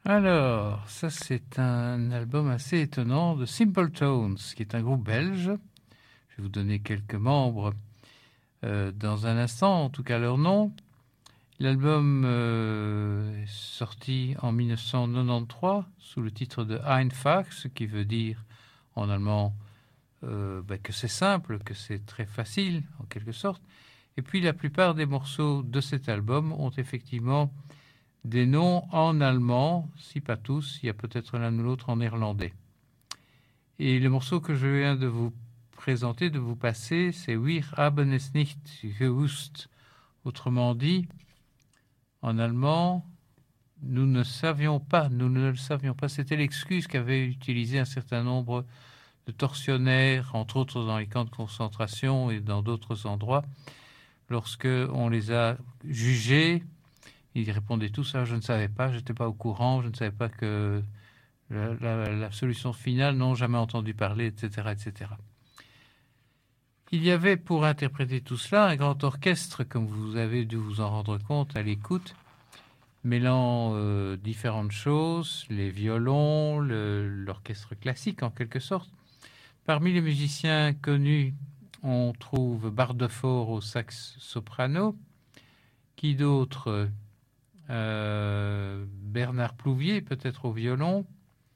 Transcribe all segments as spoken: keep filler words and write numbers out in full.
Alors, ça c'est un album assez étonnant de Simple Tones, qui est un groupe belge. Je vais vous donner quelques membres euh, dans un instant, en tout cas leur nom. L'album euh, est sorti en dix-neuf cent quatre-vingt-treize sous le titre de Einfach, ce qui veut dire en allemand euh, bah, que c'est simple, que c'est très facile en quelque sorte. Et puis la plupart des morceaux de cet album ont effectivement des noms en allemand, si pas tous, il y a peut-être l'un ou l'autre en néerlandais. Et le morceau que je viens de vous présenter, de vous passer, c'est Wir haben es nicht gewusst. Autrement dit, en allemand, nous ne savions pas, nous ne le savions pas. C'était l'excuse qu'avaient utilisé un certain nombre de tortionnaires, entre autres dans les camps de concentration et dans d'autres endroits, lorsque on les a jugés. Ils répondaient tous ça, je ne savais pas, je n'étais pas au courant, je ne savais pas que la, la, la solution finale, non, jamais entendu parler, et cetera, et cetera. Il y avait pour interpréter tout cela un grand orchestre, comme vous avez dû vous en rendre compte à l'écoute, mêlant euh, différentes choses, les violons, le, l'orchestre classique en quelque sorte. Parmi les musiciens connus, on trouve Bardefort au sax soprano, qui d'autre Euh, Bernard Plouvier, peut-être au violon,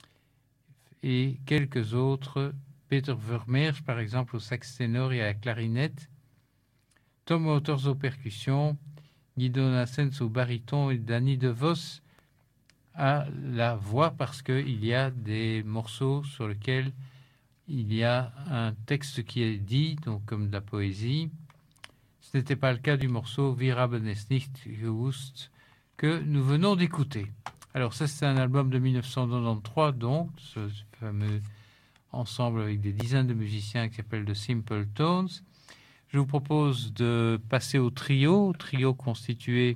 et quelques autres, Peter Vermeersch, par exemple, au sax ténor et à la clarinette, Tom Waters aux percussions, Guido Nassens au baryton et Danny DeVos à la voix, parce qu'il y a des morceaux sur lesquels il y a un texte qui est dit, donc comme de la poésie. Ce n'était pas le cas du morceau Wir haben es nicht gewusst, que nous venons d'écouter. Alors ça, c'est un album de dix-neuf cent quatre-vingt-treize, donc, ce fameux ensemble avec des dizaines de musiciens qui s'appelle The Simple Tones. Je vous propose de passer au trio, trio constitué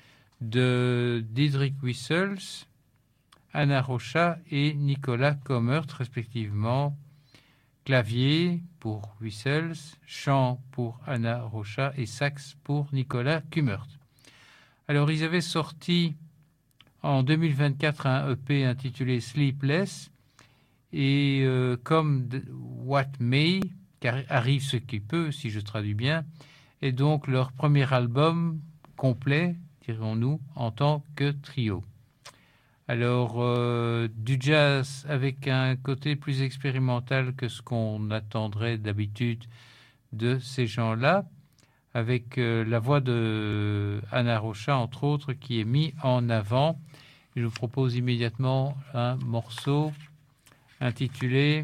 de Diederik Wissels, Anna Rocha et Nicolas Commert, respectivement. Clavier pour Wissels, chant pour Anna Rocha et sax pour Nicolas Kummert. Alors, ils avaient sorti en deux mille vingt-quatre un E P intitulé Sleepless, et euh, comme What May, car arrive ce qui peut, si je traduis bien, est donc leur premier album complet, dirons-nous, en tant que trio. Alors, euh, du jazz avec un côté plus expérimental que ce qu'on attendrait d'habitude de ces gens-là, avec euh, la voix de Anna Rocha, entre autres, qui est mis en avant. Je vous propose immédiatement un morceau intitulé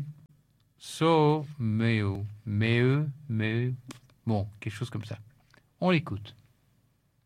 So Meo, Meo, Meo, bon, quelque chose comme ça. On l'écoute.